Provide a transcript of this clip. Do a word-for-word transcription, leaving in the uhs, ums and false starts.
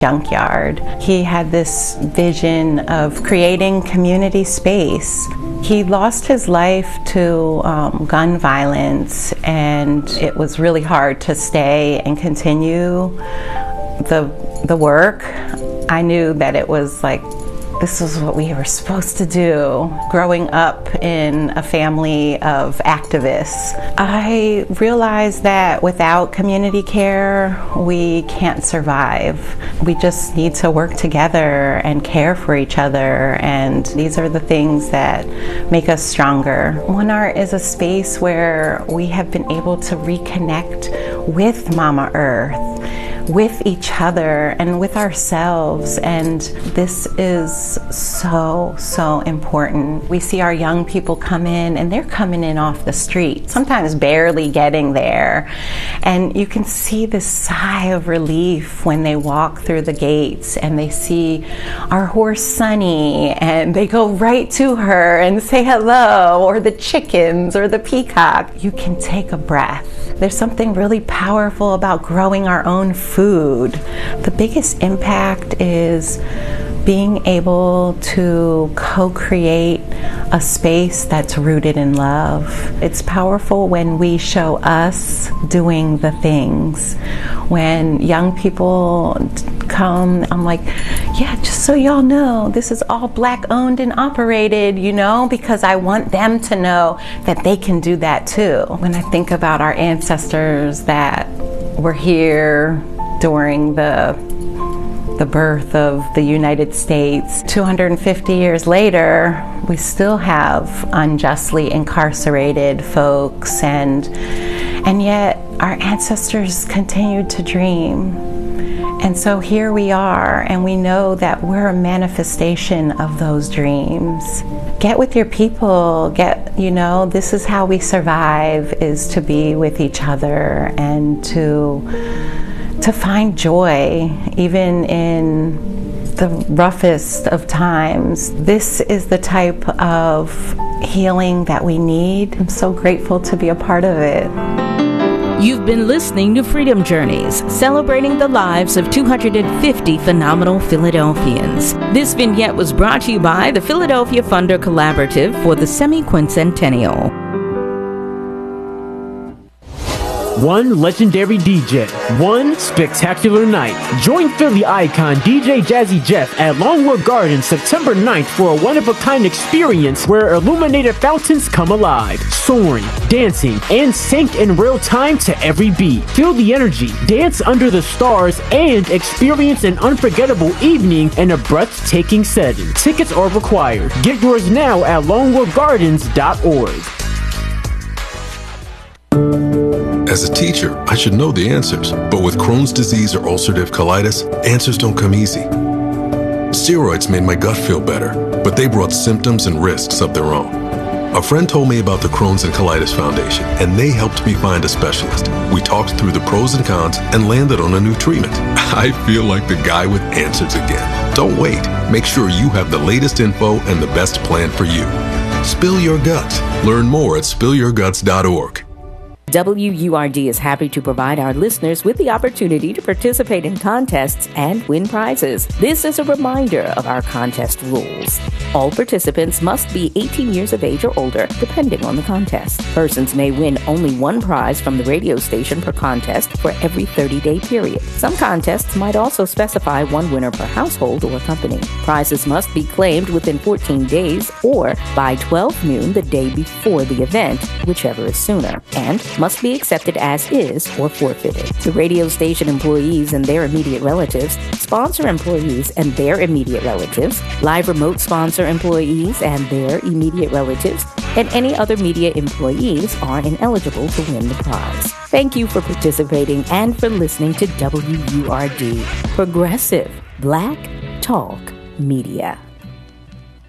junkyard. He had this vision of creating community space. He lost his life to um, gun violence, and it was really hard to stay and continue the the work. I knew that it was like, this is what we were supposed to do. Growing up in a family of activists, I realized that without community care, we can't survive. We just need to work together and care for each other, and these are the things that make us stronger. One Art is a space where we have been able to reconnect with Mama Earth, with each other and with ourselves, and this is so so important. We see our young people come in, and they're coming in off the street, sometimes barely getting there, and you can see this sigh of relief when they walk through the gates and they see our horse Sunny, and they go right to her and say hello, or the chickens or the peacock. You can take a breath. There's something really powerful about growing our own food. The biggest impact is being able to co-create a space that's rooted in love. It's powerful when we show us doing the things. When young people come, I'm like, yeah, just so y'all know, this is all Black owned and operated, you know, because I want them to know that they can do that too. When I think about our ancestors that were here during the the birth of the United States, two hundred fifty years later, we still have unjustly incarcerated folks, and and yet our ancestors continued to dream. And so here we are, and we know that we're a manifestation of those dreams. Get with your people, get, you know, this is how we survive, is to be with each other and to to find joy, even in the roughest of times. This is the type of healing that we need. I'm so grateful to be a part of it. You've been listening to Freedom Journeys, celebrating the lives of two hundred fifty phenomenal Philadelphians. This vignette was brought to you by the Philadelphia Funder Collaborative for the semi-quincentennial. One legendary D J, one spectacular night. Join Philly icon D J Jazzy Jeff at Longwood Gardens September ninth for a one-of-a-kind experience where illuminated fountains come alive, soaring, dancing, and sync in real time to every beat. Feel the energy, dance under the stars, and experience an unforgettable evening in a breathtaking setting. Tickets are required. Get yours now at longwood gardens dot org. As a teacher, I should know the answers, but with Crohn's disease or ulcerative colitis, answers don't come easy. Steroids made my gut feel better, but they brought symptoms and risks of their own. A friend told me about the Crohn's and Colitis Foundation, and they helped me find a specialist. We talked through the pros and cons and landed on a new treatment. I feel like the guy with answers again. Don't wait. Make sure you have the latest info and the best plan for you. Spill your guts. Learn more at spill your guts dot org. W U R D is happy to provide our listeners with the opportunity to participate in contests and win prizes. This is a reminder of our contest rules. All participants must be eighteen years of age or older, depending on the contest. Persons may win only one prize from the radio station per contest for every thirty-day period. Some contests might also specify one winner per household or company. Prizes must be claimed within fourteen days or by twelve noon the day before the event, whichever is sooner, and must be accepted as is or forfeited. The radio station employees and their immediate relatives, sponsor employees and their immediate relatives, live remote sponsor employees and their immediate relatives, and any other media employees are ineligible to win the prize. Thank you for participating and for listening to W U R D, Progressive Black Talk Media.